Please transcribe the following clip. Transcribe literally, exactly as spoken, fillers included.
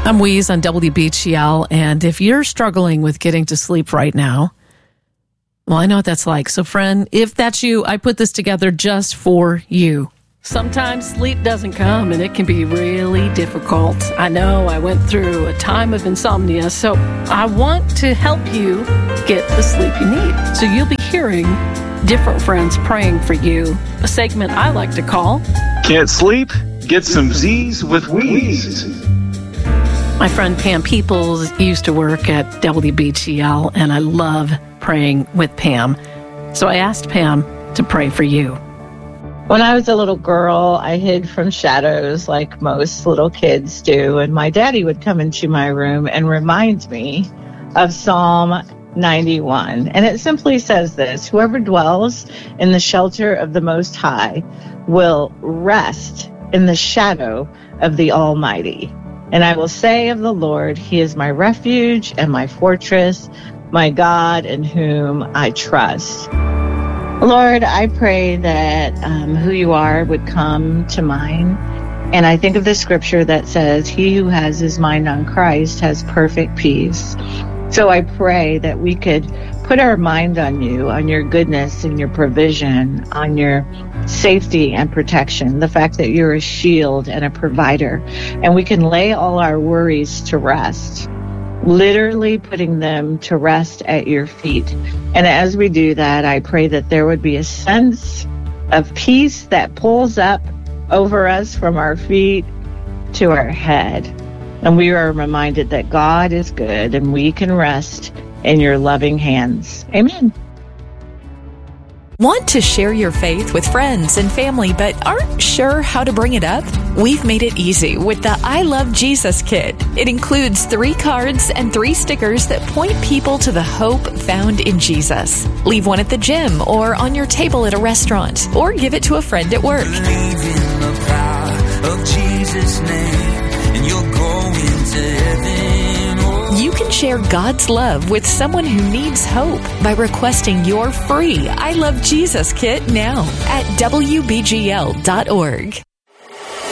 I'm Weeze on W B G L, and if you're struggling with getting to sleep right now, well, I know what that's like. So, friend, if that's you, I put this together just for you. Sometimes sleep doesn't come, and it can be really difficult. I know I went through a time of insomnia, so I want to help you get the sleep you need. So you'll be hearing different friends praying for you, a segment I like to call Can't Sleep? Get some Z's with Weeze. My friend Pam Peoples used to work at W B G L, and I love praying with Pam. So I asked Pam to pray for you. When I was a little girl, I hid from shadows like most little kids do, and my daddy would come into my room and remind me of Psalm ninety-one. And it simply says this: whoever dwells in the shelter of the Most High will rest in the shadow of the Almighty. And I will say of the Lord, He is my refuge and my fortress, my God in whom I trust. Lord, I pray that um, who you are would come to mind. And I think of the scripture that says, he who has his mind on Christ has perfect peace. So I pray that we could put our mind on you, on your goodness and your provision, on your safety and protection, the fact that you're a shield and a provider. And we can lay all our worries to rest, literally putting them to rest at your feet. And as we do that, I pray that there would be a sense of peace that pulls up over us from our feet to our head. And we are reminded that God is good and we can rest in your loving hands. Amen. Want to share your faith with friends and family but aren't sure how to bring it up? We've made it easy with the I Love Jesus Kit. It includes three cards and three stickers that point people to the hope found in Jesus. Leave one at the gym or on your table at a restaurant, or give it to a friend at work. Believe in the power of Jesus' name, and you're going to heaven. Oh. You can share God's love with someone who needs hope by requesting your free I Love Jesus Kit now at W B G L dot org.